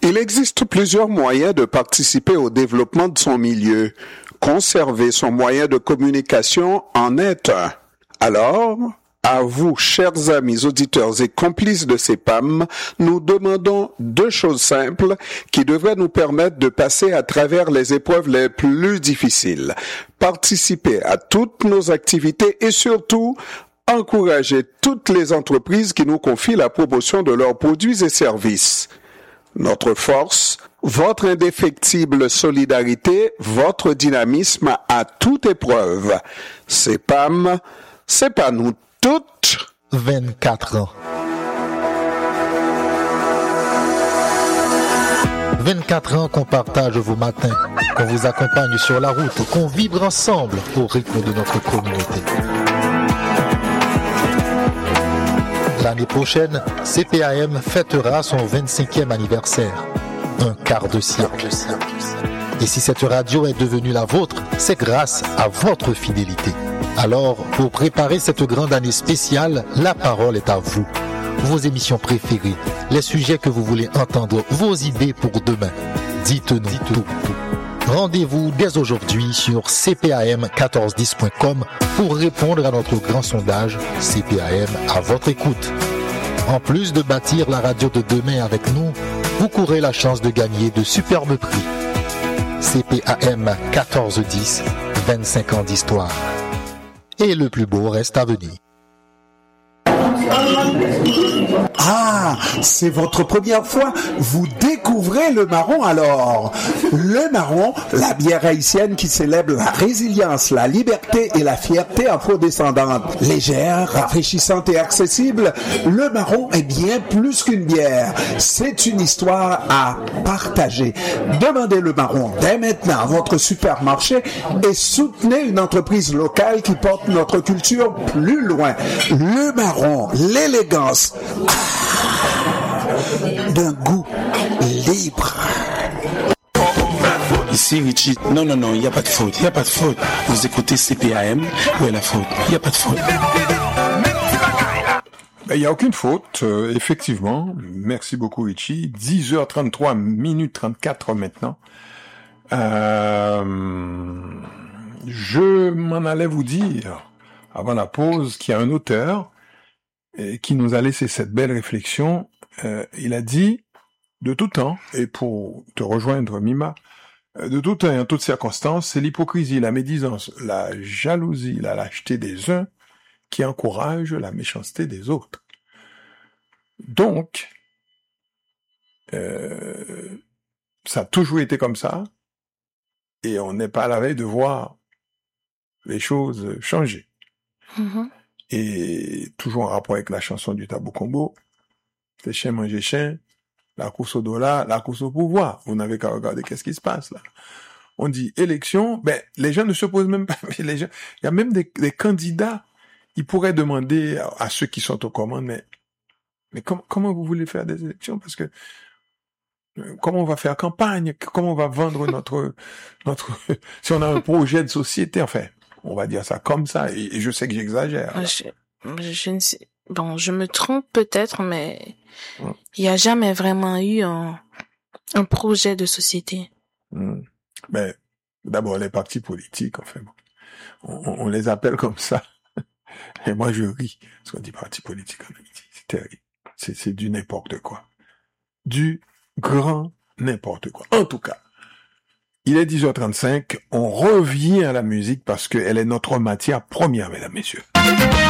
Il existe plusieurs moyens de participer au développement de son milieu. Conserver son moyen de communication en est un. Alors, à vous, chers amis auditeurs et complices de CEPAM, nous demandons deux choses simples qui devraient nous permettre de passer à travers les épreuves les plus difficiles. Participer à toutes nos activités et surtout, encourager toutes les entreprises qui nous confient la promotion de leurs produits et services. Notre force, votre indéfectible solidarité, votre dynamisme à toute épreuve. CEPAM, c'est pas nous toutes. 24 ans. 24 ans qu'on partage vos matins, qu'on vous accompagne sur la route, qu'on vibre ensemble au rythme de notre communauté. L'année prochaine, CPAM fêtera son 25e anniversaire. Un quart de siècle. Et si cette radio est devenue la vôtre, c'est grâce à votre fidélité. Alors, pour préparer cette grande année spéciale, la parole est à vous. Vos émissions préférées, les sujets que vous voulez entendre, vos idées pour demain. Dites-nous tout. Rendez-vous dès aujourd'hui sur cpam1410.com pour répondre à notre grand sondage CPAM à votre écoute. En plus de bâtir la radio de demain avec nous, vous courez la chance de gagner de superbes prix. CPAM 1410, 25 ans d'histoire. Et le plus beau reste à venir. Ah, c'est votre première fois. Vous découvrez le marron alors. Le marron, la bière haïtienne qui célèbre la résilience, la liberté et la fierté afrodescendante. Légère, rafraîchissante et accessible, le marron est bien plus qu'une bière. C'est une histoire à partager. Demandez le marron dès maintenant à votre supermarché et soutenez une entreprise locale qui porte notre culture plus loin. Le marron, l'élégance d'un goût libre. Ici Richie, non, il n'y a pas de faute, Vous écoutez CPAM, où est la faute? Il n'y a pas de faute. Il n'y a aucune faute, effectivement. Merci beaucoup Richie. 10h33, minute 34 maintenant. Je m'en allais vous dire, avant la pause, qu'il y a un auteur qui nous a laissé cette belle réflexion. Il a dit, de tout temps, et pour te rejoindre Mima, de tout temps et en toutes circonstances, c'est l'hypocrisie, la médisance, la jalousie, la lâcheté des uns qui encouragent la méchanceté des autres. Donc, ça a toujours été comme ça, et on n'est pas à la veille de voir les choses changer. Mm-hmm. Et toujours en rapport avec la chanson du Tabou Combo, c'est chien manger chien, la course au dollar, la course au pouvoir. Vous n'avez qu'à regarder qu'est-ce qui se passe là. On dit élection, les gens ne se posent même pas. Il y a même des candidats, ils pourraient demander à ceux qui sont aux commandes, mais comment vous voulez faire des élections? Parce que comment on va faire campagne? Comment on va vendre notre si on a un projet de société, enfin. On va dire ça comme ça, et je sais que j'exagère. Je ne sais, je me trompe peut-être, mais il n'y a jamais vraiment eu un projet de société. D'abord, les partis politiques, enfin, on les appelle comme ça. Et moi, je ris. Parce qu'on dit parti politique en Haïti. C'est terrible. C'est du n'importe quoi. Du grand n'importe quoi. En tout cas. Il est 10h35, on revient à la musique parce qu'elle est notre matière première, mesdames, messieurs.